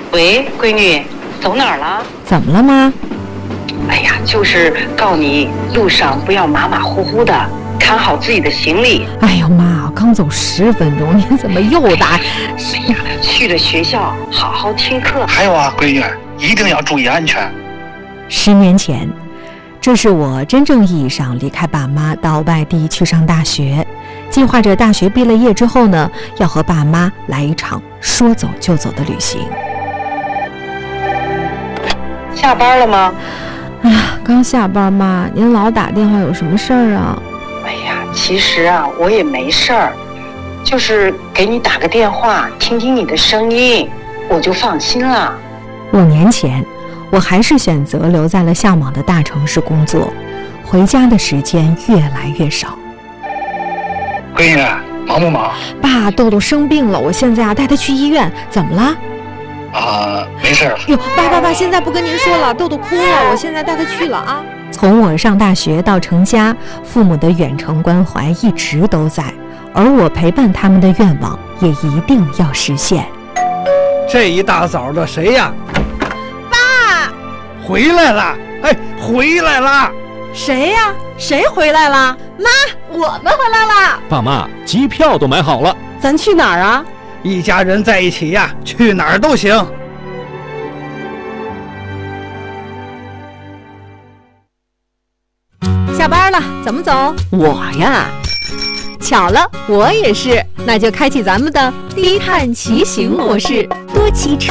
喂，闺女，走哪儿了？ 怎么了妈？ 哎呀，就是告你路上不要马马虎虎的，看好自己的行李。 哎呦妈，刚走10分钟，您怎么又打？ 哎呀，去了学校好好听课。 还有啊，闺女，一定要注意安全。 10年前，这是我真正意义上离开爸妈到外地去上大学，计划着大学毕了业之后呢，要和爸妈来一场说走就走的旅行。 下班了吗？ 刚下班妈，您老打电话有什么事儿啊？ 哎呀，其实啊，我也没事儿，就是给你打个电话，听听你的声音，我就放心了。 5年前，我还是选择留在了向往的大城市工作，回家的时间越来越少。 闺女，忙不忙？ 爸，豆豆生病了，我现在带他去医院，怎么了？ 没事了。 哟，爸，现在不跟您说了，豆豆哭了，我现在带他去了啊。从我上大学到成家，父母的远程关怀一直都在，而我陪伴他们的愿望也一定要实现。 这一大早的谁呀？ 爸， 回来了！哎，回来了！ 谁呀？谁回来了？妈，我们回来了。 爸妈，机票都买好了， 咱去哪儿啊？ 一家人在一起呀，去哪儿都行。 下班了，怎么走？ 我呀， 巧了，我也是。那就开启咱们的低碳骑行模式，多骑车。